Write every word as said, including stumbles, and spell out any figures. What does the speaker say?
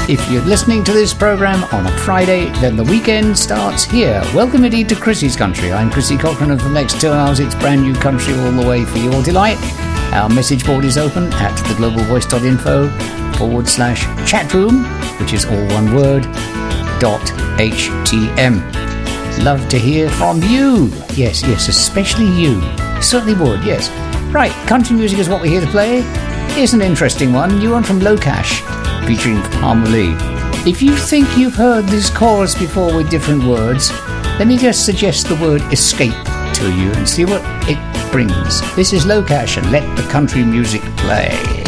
If you're listening to this program on a Friday, then the weekend starts here. Welcome indeed to Chrissy's Country. I'm Chrissy Cochran, and for the next two hours it's brand new country all the way for your delight. Our message board is open at theglobalvoice.info forward slash chatroom, which is all one word, dot htm. Love to hear from you. Yes, yes, especially you. Certainly would, yes. Right, country music is what we're here to play. Here's an interesting one, new one from Locash, featuring Palmer Lee. If you think you've heard this chorus before with different words, let me just suggest the word escape to you and see what it brings. This is Locash, and let the country music play.